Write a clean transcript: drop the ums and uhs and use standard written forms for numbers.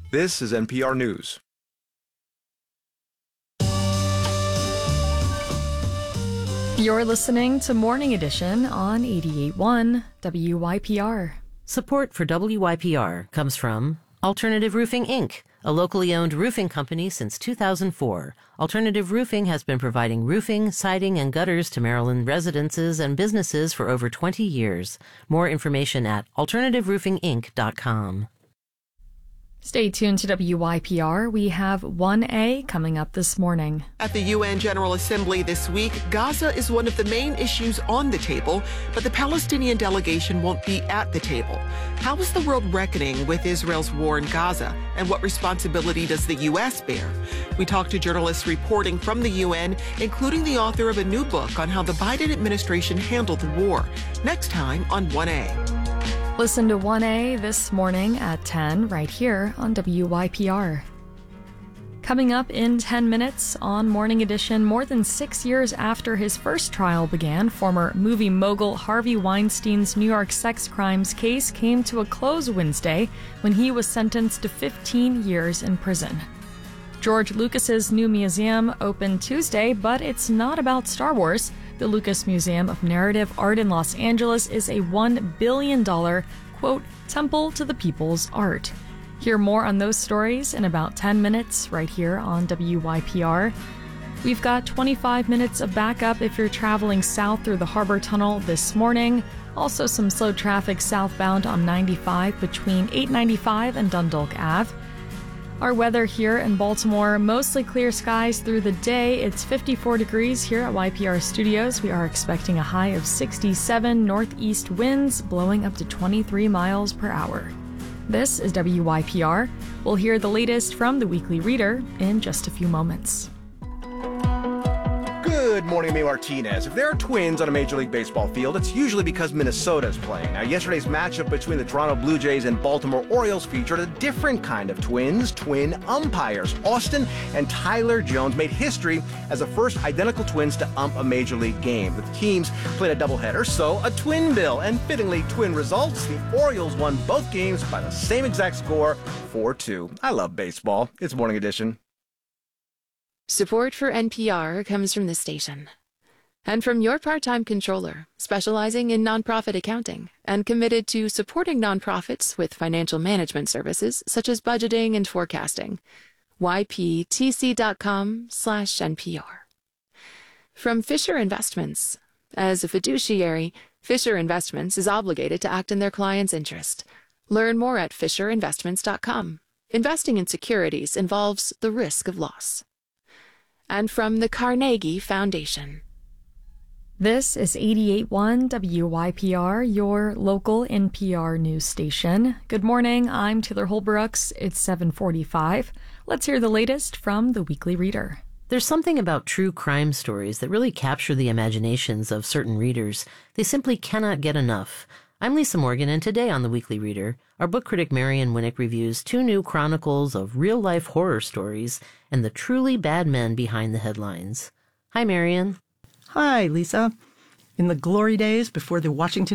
This is NPR News. You're listening to Morning Edition on 88.1 WYPR. Support for WYPR comes from Alternative Roofing, Inc., a locally owned roofing company since 2004. Alternative Roofing has been providing roofing, siding, and gutters to Maryland residences and businesses for over 20 years. More information at alternativeroofinginc.com. Stay tuned to WYPR. We have 1A coming up this morning. At the UN General Assembly this week, Gaza is one of the main issues on the table, but the Palestinian delegation won't be at the table. How is the world reckoning with Israel's war in Gaza, and what responsibility does the U.S. bear? We talked to journalists reporting from the UN, including the author of a new book on how the Biden administration handled the war. Next time on 1A. Listen to 1A this morning at 10 right here on WYPR. Coming up in 10 minutes on Morning Edition, more than 6 years after his first trial began, former movie mogul Harvey Weinstein's New York sex crimes case came to a close Wednesday when he was sentenced to 15 years in prison. George Lucas's new museum opened Tuesday, but it's not about Star Wars. The Lucas Museum of Narrative Art in Los Angeles is a $1 billion, quote, temple to the people's art. Hear more on those stories in about 10 minutes right here on WYPR. We've got 25 minutes of backup if you're traveling south through the Harbor Tunnel this morning. Also some slow traffic southbound on 95 between 895 and Dundalk Ave. Our weather here in Baltimore, mostly clear skies through the day. It's 54 degrees here at YPR Studios. We are expecting a high of 67, northeast winds blowing up to 23 miles per hour. This is WYPR. We'll hear the latest from the Weekly Reader in just a few moments. Good morning, May Martinez. If there are twins on a Major League Baseball field, it's usually because Minnesota is playing. Now, yesterday's matchup between the Toronto Blue Jays and Baltimore Orioles featured a different kind of twins, twin umpires. Austin and Tyler Jones made history as the first identical twins to ump a Major League game. The teams played a doubleheader, so a twin bill. And fittingly, twin results, the Orioles won both games by the same exact score, 4-2. I love baseball. It's Morning Edition. Support for NPR comes from this station and from your part-time controller, specializing in nonprofit accounting and committed to supporting nonprofits with financial management services such as budgeting and forecasting. yptc.com/NPR. From Fisher Investments. As a fiduciary, Fisher Investments is obligated to act in their client's interest. Learn more at fisherinvestments.com. Investing in securities involves the risk of loss. And from the Carnegie Foundation. This is 88.1 WYPR, your local NPR news station. Good morning, I'm Taylor Holbrooks. It's 7:45. Let's hear the latest from the Weekly Reader. There's something about true crime stories that really capture the imaginations of certain readers. They simply cannot get enough. I'm Lisa Morgan, and today on the Weekly Reader, our book critic Marian Winnick reviews 2 new chronicles of real-life horror stories and the truly bad men behind the headlines. Hi, Marian. Hi, Lisa. In the glory days before the Washington